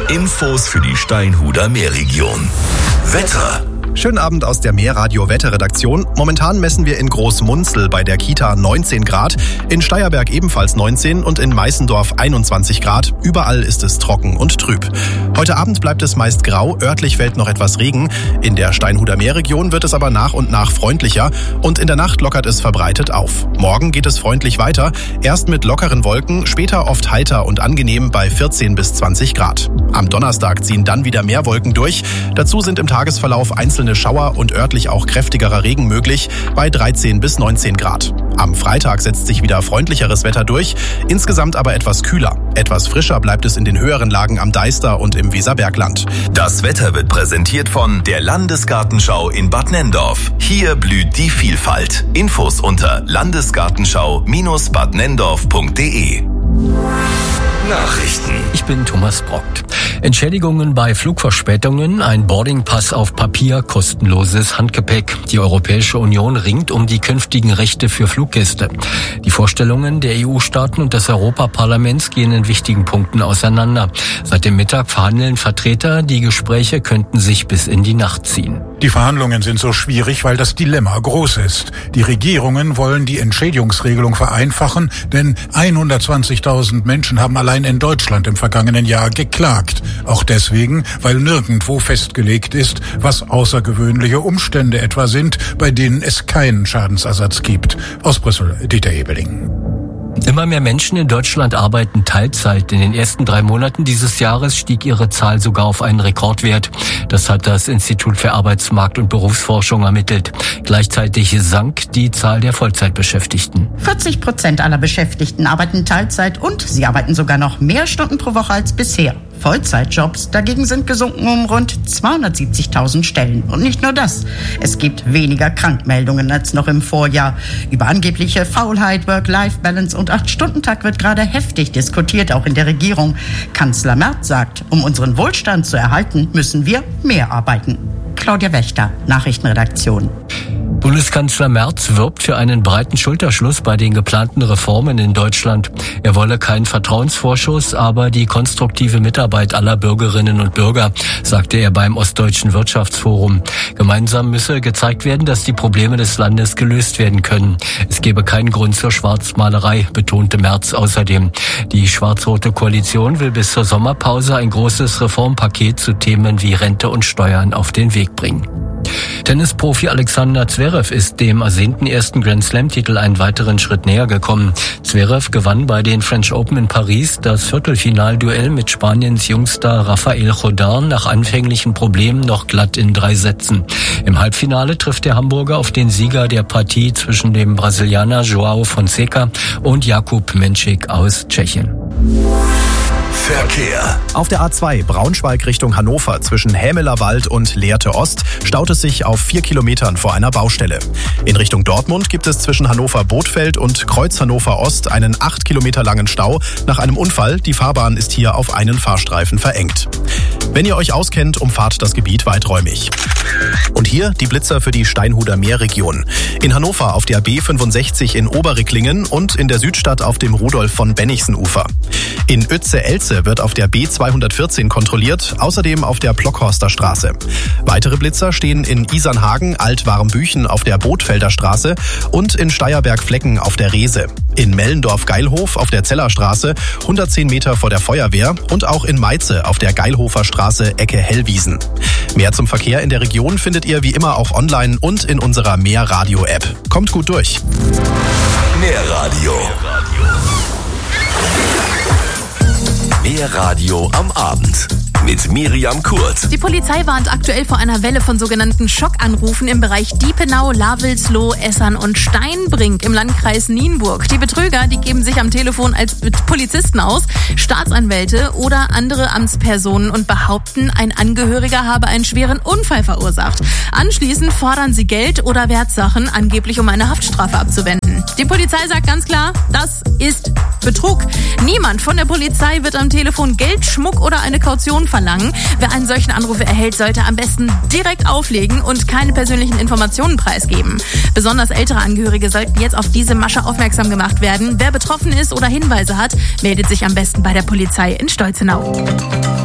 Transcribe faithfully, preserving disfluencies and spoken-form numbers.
Infos für die Steinhuder Meerregion. Wetter. Schönen Abend aus der Meerradio-Wetterredaktion. Momentan messen wir in Großmunzel bei der Kita neunzehn Grad, in Steierberg ebenfalls neunzehn und in Meißendorf einundzwanzig Grad. Überall ist es trocken und trüb. Heute Abend bleibt es meist grau, örtlich fällt noch etwas Regen. In der Steinhuder Meerregion wird es aber nach und nach freundlicher und in der Nacht lockert es verbreitet auf. Morgen geht es freundlich weiter, erst mit lockeren Wolken, später oft heiter und angenehm bei vierzehn bis zwanzig Grad. Am Donnerstag ziehen dann wieder mehr Wolken durch. Dazu sind im Tagesverlauf einzelne Schauer und örtlich auch kräftigerer Regen möglich bei dreizehn bis neunzehn Grad. Am Freitag setzt sich wieder freundlicheres Wetter durch, insgesamt aber etwas kühler. Etwas frischer bleibt es in den höheren Lagen am Deister und im Weserbergland. Das Wetter wird präsentiert von der Landesgartenschau in Bad Nenndorf. Hier blüht die Vielfalt. Infos unter landesgartenschau Bindestrich bad nenndorf punkt de. Nachrichten. Ich bin Thomas Brockt. Entschädigungen bei Flugverspätungen, ein Boardingpass auf Papier, kostenloses Handgepäck. Die Europäische Union ringt um die künftigen Rechte für Fluggäste. Die Vorstellungen der E U-Staaten und des Europaparlaments gehen in wichtigen Punkten auseinander. Seit dem Mittag verhandeln Vertreter, die Gespräche könnten sich bis in die Nacht ziehen. Die Verhandlungen sind so schwierig, weil das Dilemma groß ist. Die Regierungen wollen die Entschädigungsregelung vereinfachen, denn hundertzwanzigtausend Menschen haben allein in Deutschland im vergangenen Jahr geklagt. Auch deswegen, weil nirgendwo festgelegt ist, was außergewöhnliche Umstände etwa sind, bei denen es keinen Schadensersatz gibt. Aus Brüssel, Dieter Ebeling. Immer mehr Menschen in Deutschland arbeiten Teilzeit. In den ersten drei Monaten dieses Jahres stieg ihre Zahl sogar auf einen Rekordwert. Das hat das Institut für Arbeitsmarkt- und Berufsforschung ermittelt. Gleichzeitig sank die Zahl der Vollzeitbeschäftigten. vierzig Prozent aller Beschäftigten arbeiten Teilzeit und sie arbeiten sogar noch mehr Stunden pro Woche als bisher. Vollzeitjobs dagegen sind gesunken um rund zweihundertsiebzigtausend Stellen. Und nicht nur das. Es gibt weniger Krankmeldungen als noch im Vorjahr. Über angebliche Faulheit, Work-Life-Balance und acht-Stunden-Tag wird gerade heftig diskutiert, auch in der Regierung. Kanzler Merz sagt, um unseren Wohlstand zu erhalten, müssen wir mehr arbeiten. Claudia Wächter, Nachrichtenredaktion. Bundeskanzler Merz wirbt für einen breiten Schulterschluss bei den geplanten Reformen in Deutschland. Er wolle keinen Vertrauensvorschuss, aber die konstruktive Mitarbeit aller Bürgerinnen und Bürger, sagte er beim Ostdeutschen Wirtschaftsforum. Gemeinsam müsse gezeigt werden, dass die Probleme des Landes gelöst werden können. Es gebe keinen Grund zur Schwarzmalerei, betonte Merz außerdem. Die schwarz-rote Koalition will bis zur Sommerpause ein großes Reformpaket zu Themen wie Rente und Steuern auf den Weg bringen. Tennisprofi Alexander Zverev ist dem ersehnten ersten Grand-Slam-Titel einen weiteren Schritt näher gekommen. Zverev gewann bei den French Open in Paris das Viertelfinalduell mit Spaniens Jungstar Rafael Jordán nach anfänglichen Problemen noch glatt in drei Sätzen. Im Halbfinale trifft der Hamburger auf den Sieger der Partie zwischen dem Brasilianer João Fonseca und Jakub Menšík aus Tschechien. Verkehr. Auf der A zwei Braunschweig Richtung Hannover zwischen Hämeler Wald und Lehrte Ost staut es sich auf vier Kilometern vor einer Baustelle. In Richtung Dortmund gibt es zwischen Hannover-Bothfeld und Kreuz Hannover Ost einen acht Kilometer langen Stau nach einem Unfall. Die Fahrbahn ist hier auf einen Fahrstreifen verengt. Wenn ihr euch auskennt, umfahrt das Gebiet weiträumig. Und hier die Blitzer für die Steinhuder Meerregion. In Hannover auf der B fünfundsechzig in Oberricklingen und in der Südstadt auf dem Rudolf von Bennigsen-Ufer. In Ötze-Elze wird auf der B zweihundertvierzehn kontrolliert, außerdem auf der Plockhorster Straße. Weitere Blitzer stehen in Isernhagen, Alt-Warmbüchen auf der Bothfelder Straße und in Steierberg-Flecken auf der Reese. In Mellendorf-Geilhof auf der Zellerstraße, hundertzehn Meter vor der Feuerwehr und auch in Meize auf der Geilhofer Straße, Ecke Hellwiesen. Mehr zum Verkehr in der Region findet ihr wie immer auch online und in unserer Meerradio-App. Kommt gut durch. Meerradio. Meerradio am Abend mit Miriam Kurt. Die Polizei warnt aktuell vor einer Welle von sogenannten Schockanrufen im Bereich Diepenau, Lavelsloh, Essern und Steinbrink im Landkreis Nienburg. Die Betrüger, die geben sich am Telefon als Polizisten aus, Staatsanwälte oder andere Amtspersonen und behaupten, ein Angehöriger habe einen schweren Unfall verursacht. Anschließend fordern sie Geld oder Wertsachen, angeblich um eine Haftstrafe abzuwenden. Die Polizei sagt ganz klar, das ist Betrug. Niemand von der Polizei wird am Telefon Geld, Schmuck oder eine Kaution verlangen. Wer einen solchen Anruf erhält, sollte am besten direkt auflegen und keine persönlichen Informationen preisgeben. Besonders ältere Angehörige sollten jetzt auf diese Masche aufmerksam gemacht werden. Wer betroffen ist oder Hinweise hat, meldet sich am besten bei der Polizei in Stolzenau.